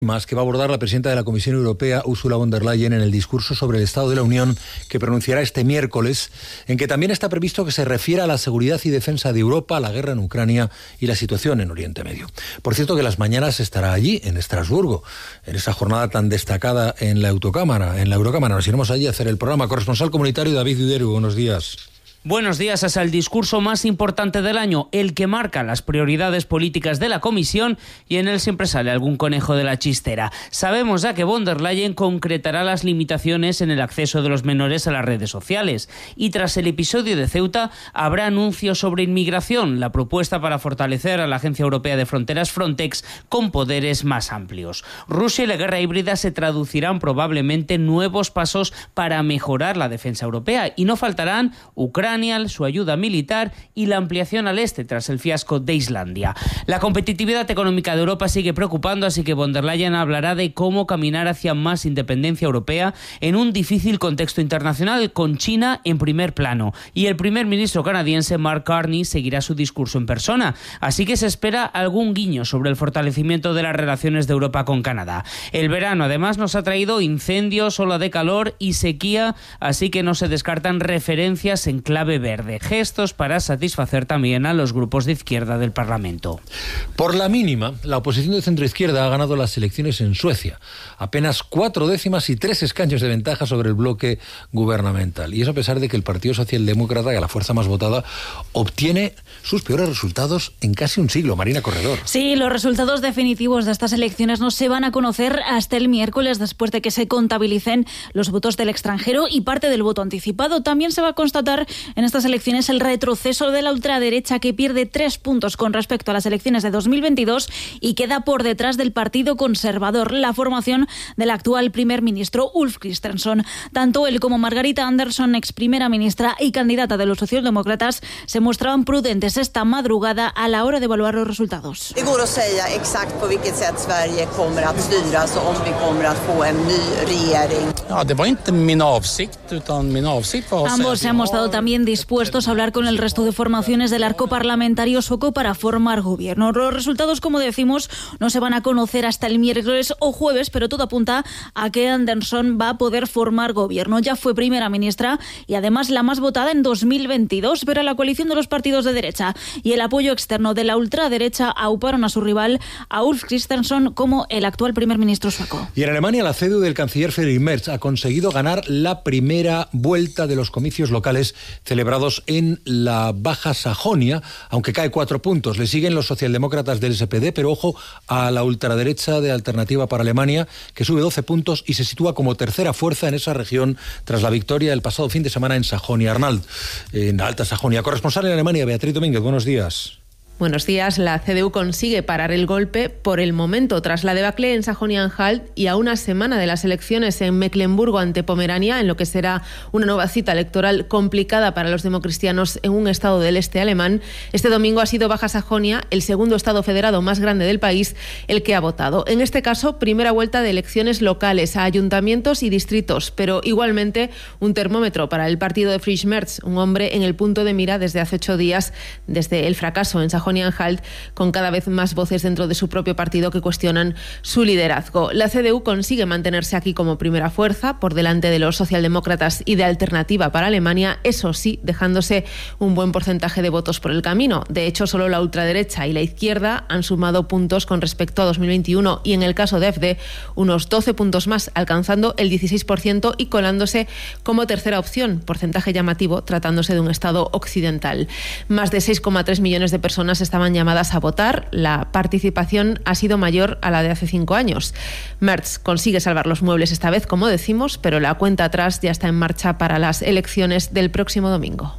Más que va a abordar la presidenta de la Comisión Europea, Ursula von der Leyen, en el discurso sobre el Estado de la Unión que pronunciará este miércoles, en que también está previsto que se refiera a la seguridad y defensa de Europa, la guerra en Ucrania y la situación en Oriente Medio. Por cierto, que las mañanas estará allí, en Estrasburgo, en esa jornada tan destacada en la Eurocámara. Nos iremos allí a hacer el programa. Corresponsal comunitario David Uderu, buenos días. Buenos días. Es el discurso más importante del año, el que marca las prioridades políticas de la Comisión, y en él siempre sale algún conejo de la chistera. Sabemos ya que von der Leyen concretará las limitaciones en el acceso de los menores a las redes sociales, y tras el episodio de Ceuta habrá anuncios sobre inmigración, la propuesta para fortalecer a la Agencia Europea de Fronteras Frontex con poderes más amplios. Rusia y la guerra híbrida se traducirán probablemente en nuevos pasos para mejorar la defensa europea, y no faltarán Ucrania, su ayuda militar y la ampliación al este tras el fiasco de Islandia. La competitividad económica de Europa sigue preocupando, así que von der Leyen hablará de cómo caminar hacia más independencia europea en un difícil contexto internacional, con China en primer plano. Y el primer ministro canadiense Mark Carney seguirá su discurso en persona, así que se espera algún guiño sobre el fortalecimiento de las relaciones de Europa con Canadá. El verano además nos ha traído incendios, ola de calor y sequía, así que no se descartan referencias en clave verde, gestos para satisfacer también a los grupos de izquierda del Parlamento. Por la mínima, la oposición de centroizquierda ha ganado las elecciones en Suecia, apenas 4 décimas y 3 escaños de ventaja sobre el bloque gubernamental, y eso a pesar de que el Partido Socialdemócrata, que es la fuerza más votada, obtiene sus peores resultados en casi un siglo. Marina Corredor. Sí, los resultados definitivos de estas elecciones no se van a conocer hasta el miércoles, después de que se contabilicen los votos del extranjero y parte del voto anticipado. También se va a constatar en estas elecciones el retroceso de la ultraderecha, que pierde 3 puntos con respecto a las elecciones de 2022 y queda por detrás del Partido Conservador, la formación del actual primer ministro Ulf Kristersson. Tanto él como Margarita Andersson, ex primera ministra y candidata de los socialdemócratas, se mostraban prudentes esta madrugada a la hora de evaluar los resultados. Det går att säga exakt på vilket sätt Sverige kommer att styras och om vi kommer att få en ny regering. Ja, det var inte min avsikt, utan min avsikt var att Ambos se han mostrado también dispuestos a hablar con el resto de formaciones del arco parlamentario sueco para formar gobierno. Los resultados, como decimos, no se van a conocer hasta el miércoles o jueves, pero todo apunta a que Andersson va a poder formar gobierno. Ya fue primera ministra y además la más votada en 2022, pero la coalición de los partidos de derecha y el apoyo externo de la ultraderecha auparon a su rival, a Ulf Kristersson, como el actual primer ministro sueco. Y en Alemania, la CDU del canciller Friedrich Merz ha conseguido ganar la primera vuelta de los comicios locales celebrados en la Baja Sajonia, aunque cae 4 puntos. Le siguen los socialdemócratas del SPD, pero ojo a la ultraderecha de Alternativa para Alemania, que sube 12 puntos y se sitúa como tercera fuerza en esa región tras la victoria el pasado fin de semana en Sajonia-Anhalt, en la Alta Sajonia. Corresponsal en Alemania, Beatriz Domínguez, buenos días. Buenos días. La CDU consigue parar el golpe por el momento tras la debacle en Sajonia-Anhalt y a una semana de las elecciones en Mecklemburgo ante Pomerania, en lo que será una nueva cita electoral complicada para los democristianos en un estado del este alemán. Este domingo ha sido Baja Sajonia, el segundo estado federado más grande del país, el que ha votado. En este caso, primera vuelta de elecciones locales a ayuntamientos y distritos, pero igualmente un termómetro para el partido de Friedrich Merz, un hombre en el punto de mira desde hace 8 días, desde el fracaso en Sajonia-Anhalt, con cada vez más voces dentro de su propio partido que cuestionan su liderazgo. La CDU consigue mantenerse aquí como primera fuerza, por delante de los socialdemócratas y de Alternativa para Alemania, eso sí, dejándose un buen porcentaje de votos por el camino. De hecho, solo la ultraderecha y la izquierda han sumado puntos con respecto a 2021 y en el caso de AfD, unos 12 puntos más, alcanzando el 16% y colándose como tercera opción, porcentaje llamativo tratándose de un estado occidental. Más de 6,3 millones de personas estaban llamadas a votar. La participación ha sido mayor a la de hace 5 años. Merz consigue salvar los muebles esta vez, como decimos, pero la cuenta atrás ya está en marcha para las elecciones del próximo domingo.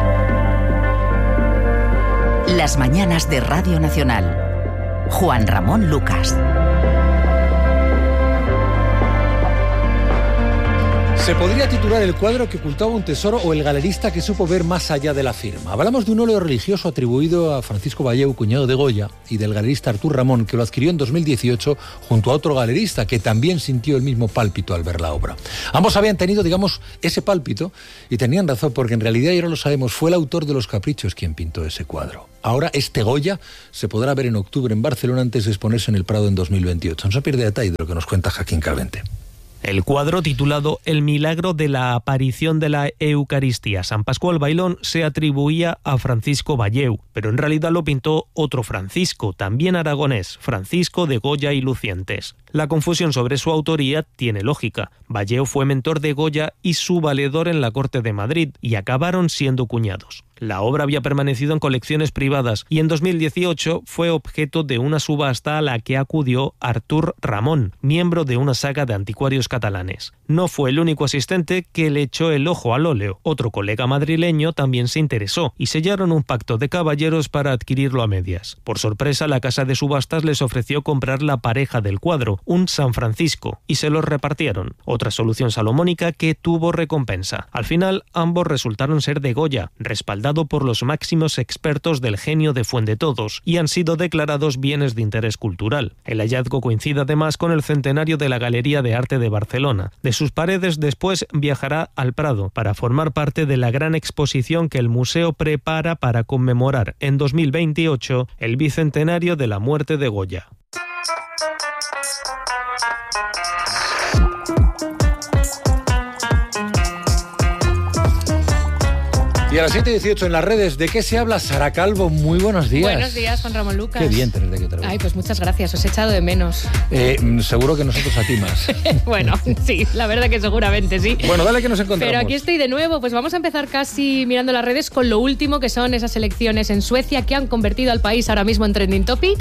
Las mañanas de Radio Nacional. Juan Ramón Lucas. Se podría titular El cuadro que ocultaba un tesoro o El galerista que supo ver más allá de la firma. Hablamos de un óleo religioso atribuido a Francisco Valleu, cuñado de Goya, y del galerista Artur Ramón, que lo adquirió en 2018 junto a otro galerista que también sintió el mismo pálpito al ver la obra. Ambos habían tenido, digamos, ese pálpito y tenían razón, porque en realidad, y ahora lo sabemos, fue el autor de Los Caprichos quien pintó ese cuadro. Ahora este Goya se podrá ver en octubre en Barcelona antes de exponerse en el Prado en 2028. No se pierde detalle de lo que nos cuenta Joaquín Calvente. El cuadro, titulado El milagro de la aparición de la Eucaristía San Pascual Bailón, se atribuía a Francisco Valleu, pero en realidad lo pintó otro Francisco, también aragonés, Francisco de Goya y Lucientes. La confusión sobre su autoría tiene lógica. Valleu fue mentor de Goya y su valedor en la corte de Madrid, y acabaron siendo cuñados. La obra había permanecido en colecciones privadas y en 2018 fue objeto de una subasta a la que acudió Artur Ramón, miembro de una saga de anticuarios catalanes. No fue el único asistente que le echó el ojo al óleo. Otro colega madrileño también se interesó y sellaron un pacto de caballeros para adquirirlo a medias. Por sorpresa, la casa de subastas les ofreció comprar la pareja del cuadro, un San Francisco, y se los repartieron. Otra solución salomónica que tuvo recompensa. Al final, ambos resultaron ser de Goya, respaldados por los máximos expertos del genio de Fuendetodos, y han sido declarados bienes de interés cultural. El hallazgo coincide además con el centenario de la Galería de Arte de Barcelona. De sus paredes después viajará al Prado para formar parte de la gran exposición que el museo prepara para conmemorar en 2028 el bicentenario de la muerte de Goya. Y a las 7:18 en las redes, ¿de qué se habla? Sara Calvo, muy buenos días. Buenos días, Juan Ramón Lucas. Qué bien tenerte aquí otra vez. Ay, pues muchas gracias, os he echado de menos. Seguro que nosotros a ti más. Bueno, sí, la verdad que seguramente sí. Bueno, dale que nos encontramos. Pero aquí estoy de nuevo, pues vamos a empezar casi mirando las redes con lo último, que son esas elecciones en Suecia que han convertido al país ahora mismo en trending topic.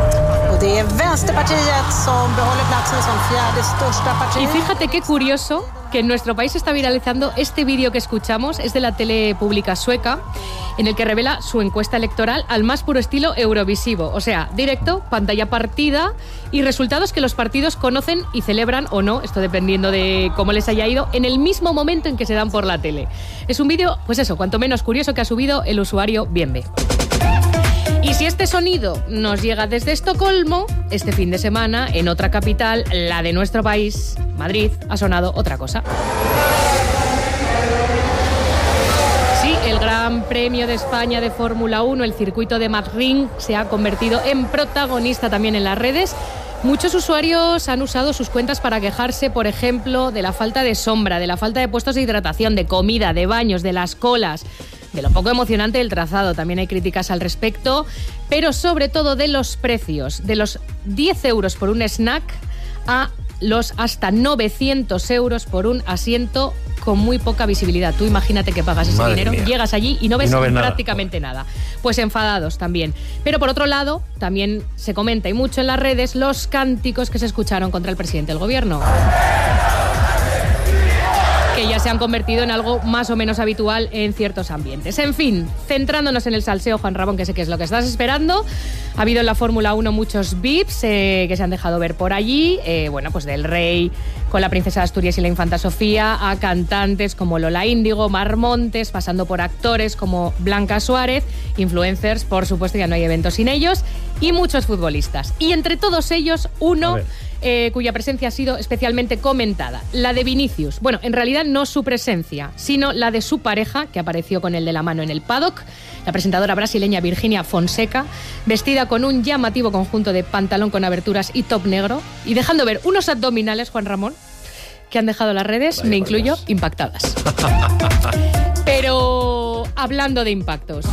Y fíjate qué curioso que en nuestro país se está viralizando este vídeo que escuchamos, es de la tele pública sueca, en el que revela su encuesta electoral al más puro estilo eurovisivo. O sea, directo, pantalla partida y resultados que los partidos conocen y celebran o no, esto dependiendo de cómo les haya ido, en el mismo momento en que se dan por la tele. Es un vídeo, pues eso, cuanto menos curioso, que ha subido el usuario Bienve. Y si este sonido nos llega desde Estocolmo, este fin de semana, en otra capital, la de nuestro país, Madrid, ha sonado otra cosa. Sí, el Gran Premio de España de Fórmula 1, el circuito de Madrid, se ha convertido en protagonista también en las redes. Muchos usuarios han usado sus cuentas para quejarse, por ejemplo, de la falta de sombra, de la falta de puestos de hidratación, de comida, de baños, de las colas, de lo poco emocionante del trazado. También hay críticas al respecto, pero sobre todo de los precios, de los 10 euros por un snack a los hasta 900 euros por un asiento con muy poca visibilidad. Tú imagínate que pagas ese dinero, llegas allí y no ves prácticamente nada. Pues enfadados también. Pero por otro lado, también se comenta y mucho en las redes los cánticos que se escucharon contra el presidente del gobierno, que ya se han convertido en algo más o menos habitual en ciertos ambientes. En fin, centrándonos en el salseo, Juan Ramón, que sé que es lo que estás esperando, ha habido en la Fórmula 1 muchos VIPs que se han dejado ver por allí, bueno, pues del rey con la princesa de Asturias y la infanta Sofía, a cantantes como Lola Índigo, Mar Montes, pasando por actores como Blanca Suárez, influencers, por supuesto, ya no hay eventos sin ellos, y muchos futbolistas. Y entre todos ellos, uno cuya presencia ha sido especialmente comentada, la de Vinicius. Bueno, en realidad no su presencia, sino la de su pareja, que apareció con él de la mano en el paddock, la presentadora brasileña Virginia Fonseca, vestida con un llamativo conjunto de pantalón con aberturas y top negro, y dejando ver unos abdominales, Juan Ramón, que han dejado las redes, me incluyo, impactadas. Pero hablando de impactos,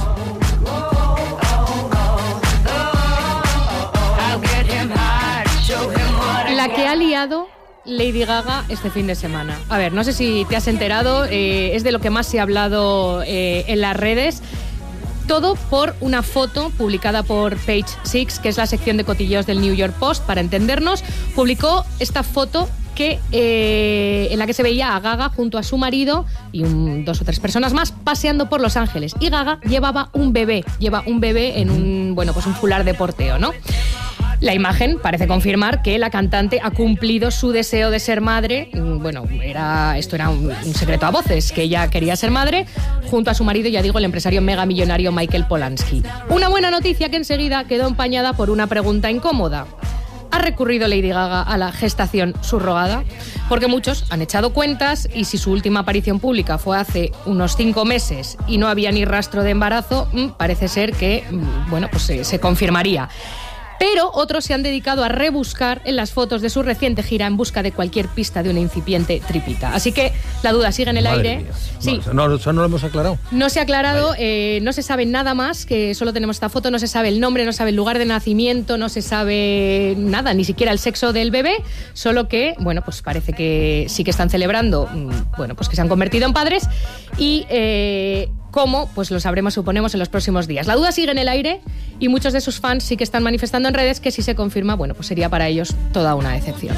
la que ha liado Lady Gaga este fin de semana. A ver, no sé si te has enterado, es de lo que más se ha hablado en las redes. Todo por una foto publicada por Page Six, que es la sección de cotilleos del New York Post, para entendernos. Publicó esta foto en la que se veía a Gaga junto a su marido y 2 o 3 personas más paseando por Los Ángeles. Y Gaga lleva un bebé en un fular de porteo, ¿no? La imagen parece confirmar que la cantante ha cumplido su deseo de ser madre. Bueno, esto era un secreto a voces, que ella quería ser madre, junto a su marido, ya digo, el empresario megamillonario Michael Polanski. Una buena noticia que enseguida quedó empañada por una pregunta incómoda. ¿Ha recurrido Lady Gaga a la gestación subrogada? Porque muchos han echado cuentas y si su última aparición pública fue hace unos 5 meses y no había ni rastro de embarazo, parece ser que, se confirmaría. Pero otros se han dedicado a rebuscar en las fotos de su reciente gira en busca de cualquier pista de una incipiente tripita. Así que la duda sigue en el aire. Mía. Sí. No lo hemos aclarado. No se ha aclarado, no se sabe nada más, que solo tenemos esta foto, no se sabe el nombre, no se sabe el lugar de nacimiento, no se sabe nada, ni siquiera el sexo del bebé, solo que, pues parece que sí que están celebrando, que se han convertido en padres y... ¿Cómo? Pues lo sabremos, suponemos, en los próximos días. La duda sigue en el aire y muchos de sus fans sí que están manifestando en redes que si se confirma, pues sería para ellos toda una decepción.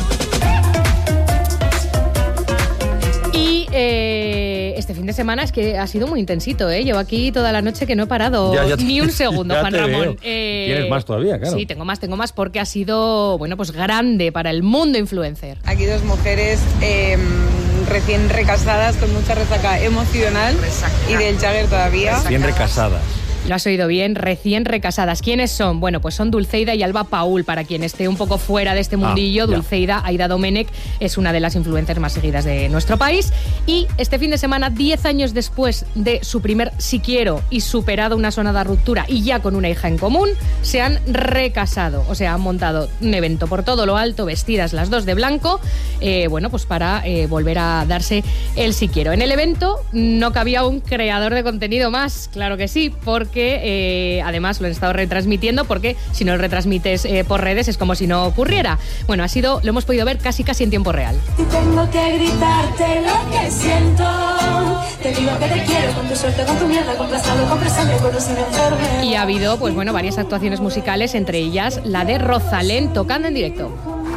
Y este fin de semana es que ha sido muy intensito, ¿eh? Llevo aquí toda la noche que no he parado ni un segundo, Juan Ramón. Tienes más todavía, claro. Sí, tengo más porque ha sido, grande para el mundo influencer. Aquí 2 mujeres recién recasadas con mucha resaca emocional y del Jagger todavía. Recién recasadas. Lo has oído bien, recién recasadas. ¿Quiénes son? Pues son Dulceida y Alba Paul. Para quien esté un poco fuera de este mundillo, Dulceida, Aida Domenech, es una de las influencers más seguidas de nuestro país. Y este fin de semana, 10 años después de su primer Si Quiero y superado una sonada ruptura y ya con una hija en común, se han recasado. O sea, han montado un evento por todo lo alto, vestidas las 2 de blanco, para volver a darse el Si Quiero. En el evento no cabía un creador de contenido más, claro que sí, porque además lo han estado retransmitiendo, porque si no lo retransmites por redes es como si no ocurriera. Lo hemos podido ver casi en tiempo real. Tengo que gritarte lo que siento. Te digo que te quiero con tu suerte, con tu mierda, con pasado, con presente, con sin enfermedad. Y ha habido, varias actuaciones musicales, entre ellas la de Rosalén tocando en directo.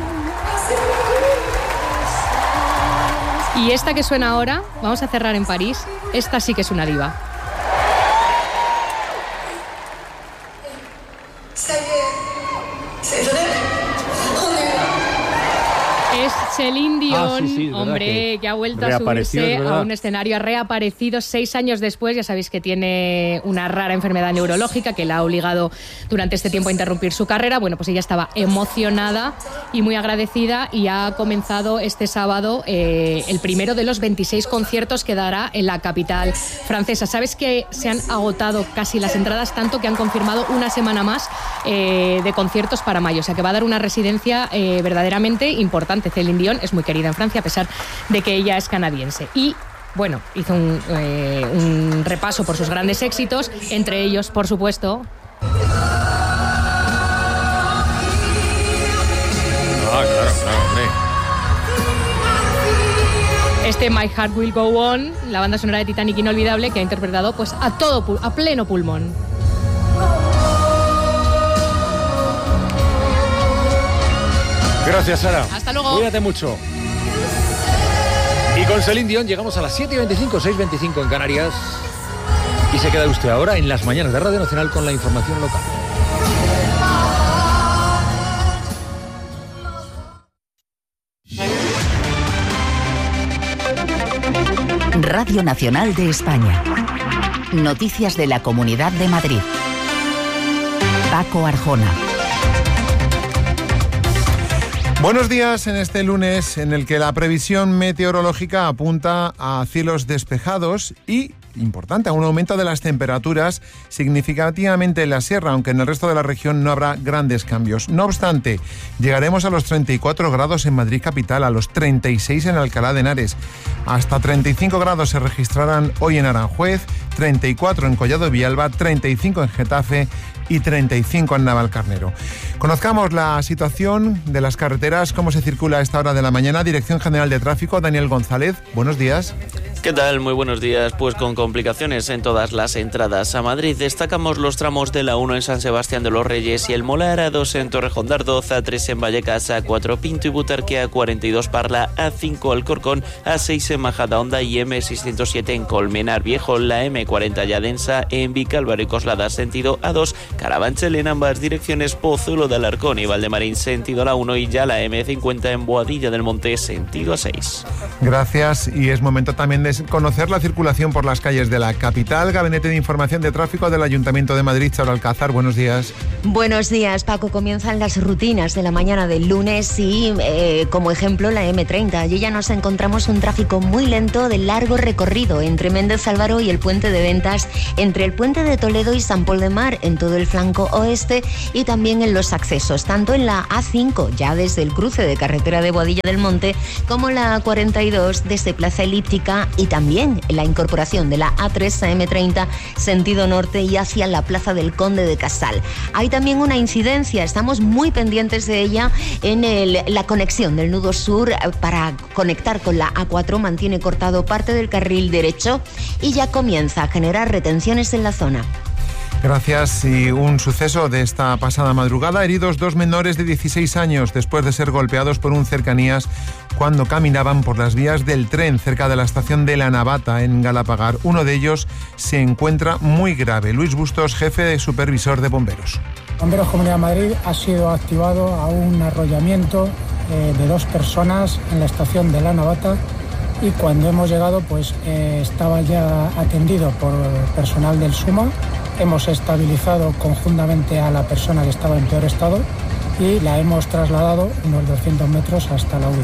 Y esta que suena ahora, vamos a cerrar en París, esta sí que es una diva. Es Celine Dion, hombre, que ha vuelto a subirse a un escenario, ha reaparecido 6 años después. Ya sabéis que tiene una rara enfermedad neurológica que la ha obligado durante este tiempo a interrumpir su carrera. Pues ella estaba emocionada y muy agradecida y ha comenzado este sábado el primero de los 26 conciertos que dará en la capital francesa. Sabes que se han agotado casi las entradas, tanto que han confirmado una semana más de conciertos para mayo. O sea que va a dar una residencia verdaderamente importante. Celine Dion es muy querida en Francia a pesar de que ella es canadiense. Y hizo un repaso por sus grandes éxitos, entre ellos, por supuesto... Claro, hombre. Este My Heart Will Go On, la banda sonora de Titanic inolvidable, que ha interpretado a pleno pulmón. Gracias, Sara. Hasta luego. Cuídate mucho. Y con Celine Dion llegamos a las 7:25, 6:25 en Canarias. Y se queda usted ahora en las mañanas de Radio Nacional con la información local. Radio Nacional de España. Noticias de la Comunidad de Madrid. Paco Arjona. Buenos días en este lunes en el que la previsión meteorológica apunta a cielos despejados y, importante, a un aumento de las temperaturas significativamente en la sierra, aunque en el resto de la región no habrá grandes cambios. No obstante, llegaremos a los 34 grados en Madrid capital, a los 36 en Alcalá de Henares. Hasta 35 grados se registrarán hoy en Aranjuez, 34 en Collado Villalba, 35 en Getafe y 35 en Navalcarnero. Conozcamos la situación de las carreteras, cómo se circula a esta hora de la mañana. Dirección General de Tráfico, Daniel González, buenos días. ¿Qué tal? Muy buenos días. Pues con complicaciones en todas las entradas a Madrid. Destacamos los tramos de la 1 en San Sebastián de los Reyes y el Molar, A2 en Torrejón de Ardoz, A3 en Vallecas, A4 Pinto y Butarque, A42 Parla, A5 Alcorcón, A6 en Majadahonda y M607 en Colmenar Viejo. La M40 ya densa en Vicálvaro y Coslada sentido A2, Carabanchel en ambas direcciones, Pozuelo de Alarcón y Valdemarín sentido a la 1 y ya la M50 en Boadilla del Monte sentido A6. Gracias, y es momento también de conocer la circulación por las calles de la capital. Gabinete de Información de Tráfico del Ayuntamiento de Madrid, Charo Alcázar, buenos días. Buenos días, Paco. Comienzan las rutinas de la mañana del lunes y, como ejemplo, la M30. Allí ya nos encontramos un tráfico muy lento de largo recorrido entre Méndez Álvaro y el Puente de Ventas, entre el Puente de Toledo y San Pol de Mar, en todo el flanco oeste y también en los accesos, tanto en la A5, ya desde el cruce de carretera de Boadilla del Monte, como la A42 desde Plaza Elíptica y también la incorporación de la A3 a M30 sentido norte y hacia la Plaza del Conde de Casal. Hay también una incidencia, estamos muy pendientes de ella en la conexión del nudo sur para conectar con la A4, mantiene cortado parte del carril derecho y ya comienza a generar retenciones en la zona. Gracias. Y un suceso de esta pasada madrugada: heridos 2 menores de 16 años después de ser golpeados por un cercanías cuando caminaban por las vías del tren cerca de la estación de La Navata en Galapagar. Uno de ellos se encuentra muy grave. Luis Bustos, jefe de supervisor de bomberos. Bomberos Comunidad de Madrid ha sido activado a un arrollamiento de 2 personas en la estación de La Navata, y cuando hemos llegado estaba ya atendido por personal del SUMA. Hemos estabilizado conjuntamente a la persona que estaba en peor estado y la hemos trasladado unos 200 metros hasta la UBI.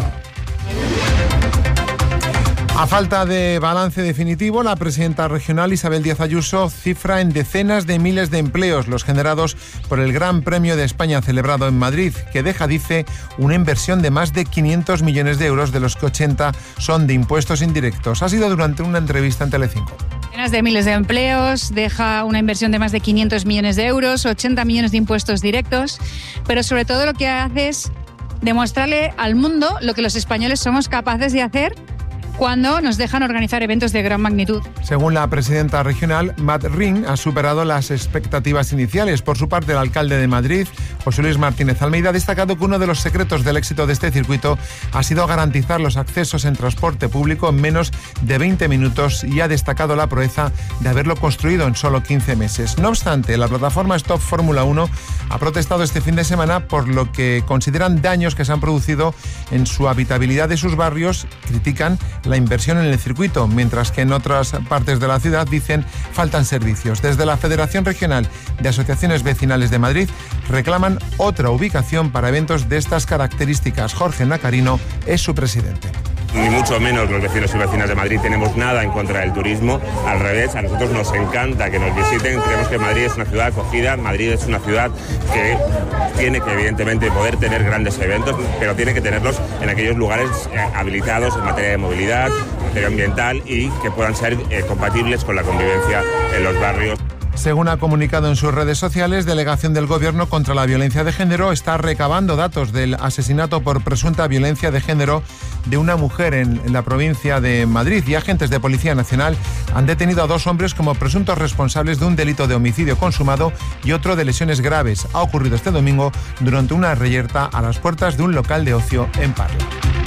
A falta de balance definitivo, la presidenta regional Isabel Díaz Ayuso cifra en decenas de miles de empleos los generados por el Gran Premio de España celebrado en Madrid, que deja, dice, una inversión de más de 500 millones de euros, de los que 80 son de impuestos indirectos. Ha sido durante una entrevista en Telecinco. Decenas de miles de empleos, deja una inversión de más de 500 millones de euros, 80 millones de impuestos directos, pero sobre todo lo que hace es demostrarle al mundo lo que los españoles somos capaces de hacer cuando nos dejan organizar eventos de gran magnitud. Según la presidenta regional, Matt Ring ha superado las expectativas iniciales. Por su parte, el alcalde de Madrid, José Luis Martínez Almeida, ha destacado que uno de los secretos del éxito de este circuito ha sido garantizar los accesos en transporte público en menos de 20 minutos y ha destacado la proeza de haberlo construido en solo 15 meses. No obstante, la plataforma Stop Fórmula 1 ha protestado este fin de semana por lo que consideran daños que se han producido en su habitabilidad de sus barrios. Critican la inversión en el circuito, mientras que en otras partes de la ciudad, dicen, faltan servicios. Desde la Federación Regional de Asociaciones Vecinales de Madrid reclaman otra ubicación para eventos de estas características. Jorge Nacarino es su presidente. Ni mucho menos los vecinos y vecinas de Madrid tenemos nada en contra del turismo. Al revés, a nosotros nos encanta que nos visiten. Creemos que Madrid es una ciudad acogida. Madrid es una ciudad que tiene que, evidentemente, poder tener grandes eventos, pero tiene que tenerlos en aquellos lugares habilitados en materia de movilidad, medioambiental, y que puedan ser compatibles con la convivencia en los barrios. Según ha comunicado en sus redes sociales, Delegación del Gobierno contra la Violencia de Género está recabando datos del asesinato por presunta violencia de género de una mujer en la provincia de Madrid, y agentes de Policía Nacional han detenido a 2 hombres como presuntos responsables de un delito de homicidio consumado y otro de lesiones graves. Ha ocurrido este domingo durante una reyerta a las puertas de un local de ocio en Parla.